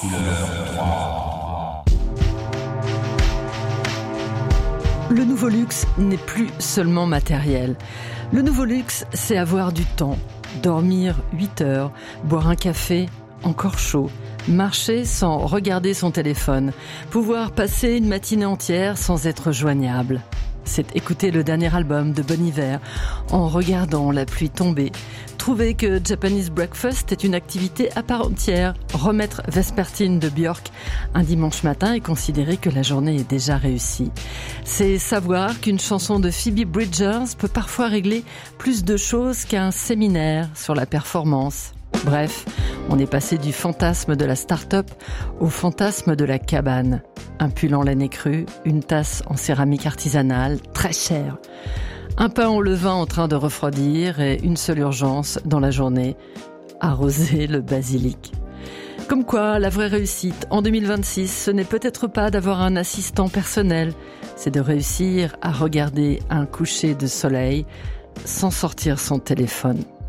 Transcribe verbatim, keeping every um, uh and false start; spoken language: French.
Le nouveau luxe n'est plus seulement matériel. Le nouveau luxe, c'est avoir du temps, dormir huit heures, boire un café encore chaud, marcher sans regarder son téléphone, pouvoir passer une matinée entière sans être joignable. C'est écouter le dernier album de Bon Iver en regardant la pluie tomber. Trouver que Japanese Breakfast est une activité à part entière. Remettre Vespertine de Björk un dimanche matin et considérer que la journée est déjà réussie. C'est savoir qu'une chanson de Phoebe Bridgers peut parfois régler plus de choses qu'un séminaire sur la performance. Bref, on est passé du fantasme de la start-up au fantasme de la cabane. Un pull en laine écrue, une tasse en céramique artisanale, très chère. Un pain au levain en train de refroidir et une seule urgence dans la journée, arroser le basilic. Comme quoi, la vraie réussite en deux mille vingt-six, ce n'est peut-être pas d'avoir un assistant personnel, c'est de réussir à regarder un coucher de soleil sans sortir son téléphone.